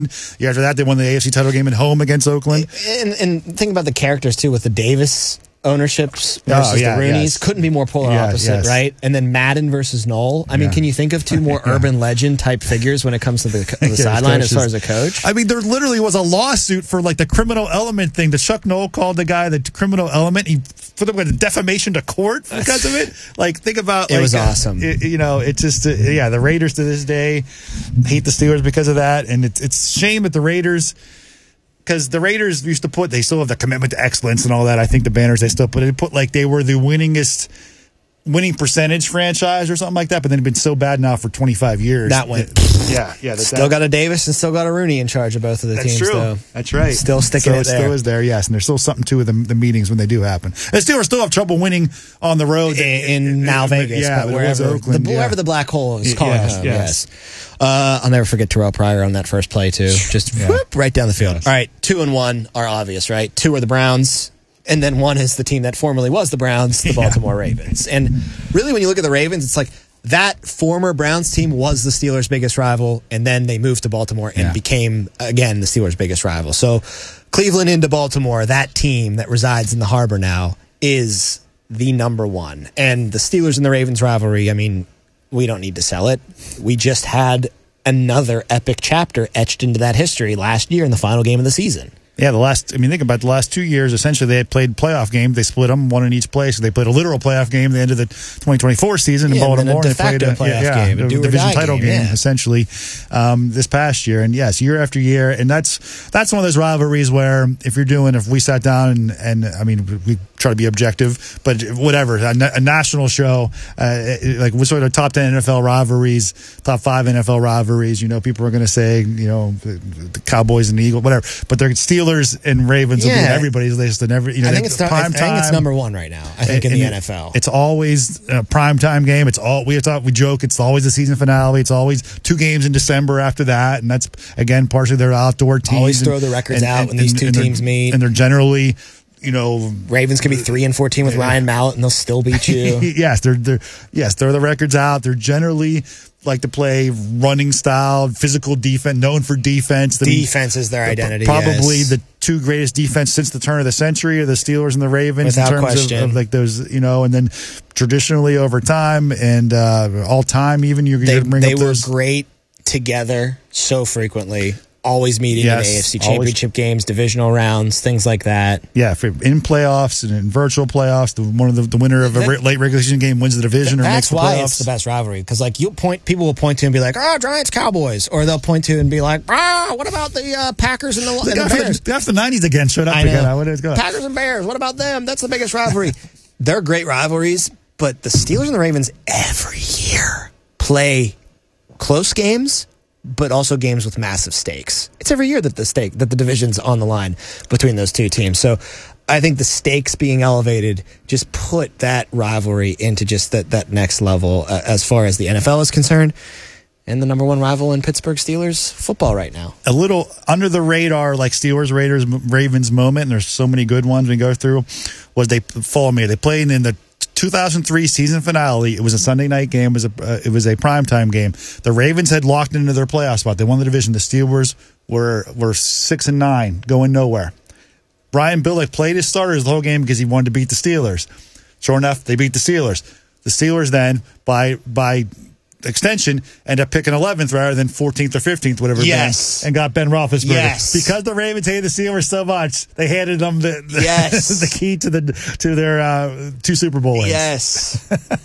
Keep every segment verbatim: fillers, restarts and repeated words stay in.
Yeah, after that, they won the A F C title game at home against Oakland. And, and think about the characters, too, with the Davis ownerships versus oh, yeah, the Rooneys. Yes. Couldn't be more polar yes, opposite, yes. right? And then Madden versus Knoll. I mean, yeah. can you think of two more yeah. urban legend type figures when it comes to the, the yeah, sideline as far as a coach? I mean, there literally was a lawsuit for like the criminal element thing. The Chuck Knoll called the guy the criminal element. He put him with defamation to court because of it. Like, think about it like, was awesome. Uh, it, you know, it's just uh, yeah. The Raiders to this day hate the Steelers because of that, and it's it's a shame that the Raiders. Because the Raiders used to put, they still have the commitment to excellence and all that. I think the banners they still put, they put like they were the winningest, winning percentage franchise or something like that. But then it's been so bad now for twenty-five years. That went. Yeah, yeah. That, still that, got a Davis and still got a Rooney in charge of both of the that's teams. True. Though. That's right. Still sticking so it it there. still is there, yes. And there's still something to the, the meetings when they do happen. The Steelers still have trouble winning on the road. In, in now Vegas, yeah, but wherever, Oakland, the, wherever yeah. the black hole is calling yes, home. Yes. yes. Uh, I'll never forget Terrell Pryor on that first play, too. Just yeah. whoop, right down the field. Yes. All right, two and one are obvious, right? Two are the Browns, and then one is the team that formerly was the Browns, the Baltimore yeah. Ravens. And really, when you look at the Ravens, it's like that former Browns team was the Steelers' biggest rival, and then they moved to Baltimore and yeah. became, again, the Steelers' biggest rival. So Cleveland into Baltimore, that team that resides in the harbor now, is the number one. And the Steelers and the Ravens rivalry, I mean, we don't need to sell it. We just had another epic chapter etched into that history last year in the final game of the season. Yeah, the last, I mean, think about the last two years, essentially they had played playoff games. They split them, one in each place. They played a literal playoff game at the end of the twenty twenty-four season yeah, in Baltimore. And a de facto they played a, playoff yeah, game, yeah, a do division title game, game, yeah. essentially, um, this past year. And yes, year after year. And that's that's one of those rivalries where if you're doing, if we sat down and, and I mean, we try to be objective, but whatever, a, a national show, uh, like we're sort of top ten N F L rivalries, top five N F L rivalries, you know, people are going to say, you know, the Cowboys and the Eagles, whatever, but they're Steelers and Ravens yeah. will be on everybody's list and every, you know, I think it's prime I time. think it's number one right now. I think and, in the and N F L, it's always a prime time game. It's all we thought we joke. It's always the season finale. It's always two games in December after that, and that's again partially their outdoor teams. Always and, throw the records and, out and, when these and, two and teams meet, and they're generally. You know, Ravens can be three and fourteen with Ryan Mallett, and they'll still beat you. yes, they're they're yes, throw the records out. They're generally like to play running style, physical defense, known for defense. The, defense is their identity. Probably yes. the two greatest defense since the turn of the century are the Steelers and the Ravens. Without in terms question. Of, of like those, you know, and then traditionally over time and uh, all time, even you're they, going to bring they up were those. great together so frequently. Always meeting yes, in A F C championship always. games, divisional rounds, things like that. Yeah, for in playoffs and in virtual playoffs, the one of the, the winner of a that, late regular season game wins the division or makes the playoffs. That's why it's the best rivalry because, like, you point people will point to and be like, "Oh, Giants, Cowboys," or they'll point to and be like, "Ah, what about the uh, Packers and the, and the Bears?" The, after the nineties again showed up I again. know. What is going? Packers and Bears. What about them? That's the biggest rivalry. They're great rivalries, but the Steelers and the Ravens every year play close games. But also games with massive stakes. It's every year that the stake that the division's on the line between those two teams. So I think the stakes being elevated just put that rivalry into just that, that next level uh, as far as the N F L is concerned. And the number one rival in Pittsburgh Steelers football right now. A little under the radar, like Steelers, Raiders, Ravens moment, and there's so many good ones we go through, was they follow me. They played in the two thousand three season finale. It was a Sunday night game. It was a uh, it was a primetime game. The Ravens had locked into their playoff spot. They won the division. The Steelers were were six and nine, going nowhere. Brian Billick played his starters the whole game because he wanted to beat the Steelers. Sure enough, they beat the Steelers. The Steelers then, by by extension, end up picking eleventh rather than fourteenth or fifteenth, whatever. Yes. Been, and got Ben Roethlisberger. Yes. Because the Ravens hated the Steelers so much, they handed them the the, yes. the key to the to their uh, two Super Bowl wins. Yes.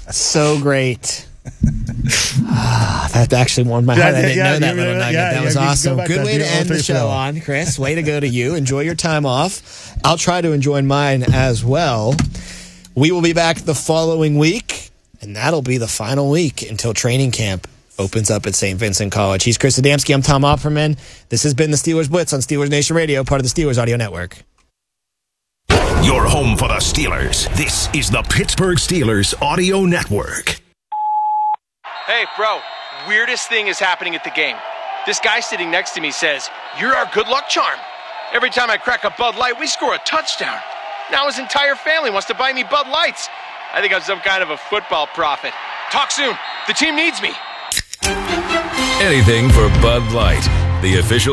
So great. Ah, that actually warmed my heart. Yeah, I didn't yeah, know that yeah, little yeah, nugget. yeah, that yeah, was awesome. Good way to end the show on, Chris. Way to go to you. Enjoy your time off. I'll try to enjoy mine as well. We will be back the following week, and that'll be the final week until training camp opens up at Saint Vincent College. He's Chris Adamski. I'm Tom Opperman. This has been the Steelers Blitz on Steelers Nation Radio, part of the Steelers Audio Network. Your home for the Steelers. This is the Pittsburgh Steelers Audio Network. Hey, bro, weirdest thing is happening at the game. This guy sitting next to me says, "You're our good luck charm. Every time I crack a Bud Light, we score a touchdown. Now his entire family wants to buy me Bud Lights. I think I'm some kind of a football prophet. Talk soon. The team needs me." Anything for Bud Light. the official